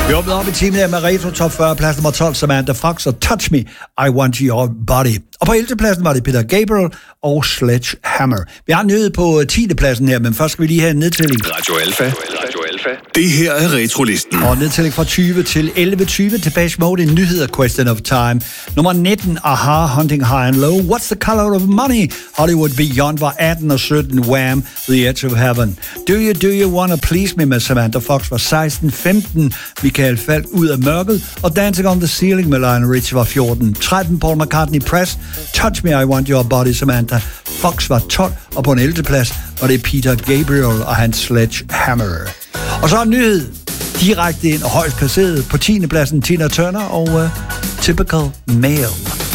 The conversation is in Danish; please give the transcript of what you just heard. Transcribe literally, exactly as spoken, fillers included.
Vi åbnede op i timen her med Retro Top fyrre, plads nummer tolv, Samantha Fox og Touch Me, I Want Your Body. Og på ellevte pladsen var det Peter Gabriel og Sledgehammer. Vi har en nyhed på tiende pladsen her, men først skal vi lige have en nedtælling. Radio Alfa. Radio Alfa. Det her er Retrolisten. Og nedtælling fra tyve til elleve tyve. Depeche Mode, en nyhed af Question of Time. Nummer nitten, Aha, Hunting High and Low. What's the Color of Money? Hollywood Beyond var atten og sytten. Wham, The Edge of Heaven. Do You Do You Wanna Please Me med Samantha Fox var seksten. femten, Michael Falk, Ud af mørket. Og Dancing on the Ceiling med Lionel Richie var fjorten. tretten, Paul McCartney Press. Touch Me, I Want Your Body, Samantha Fox var tolv. Og på en ellevte plads var det Peter Gabriel og hans Sledgehammer. Og så en nyhed direkte ind og højst placeret på tiende pladsen, Tina Turner og uh, Typical Male.